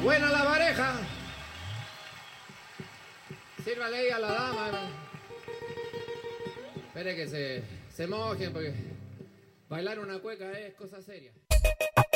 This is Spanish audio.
Buena la pareja. Sírvale ahí a la dama. Espere que se mojen porque bailar una cueca es cosa seria.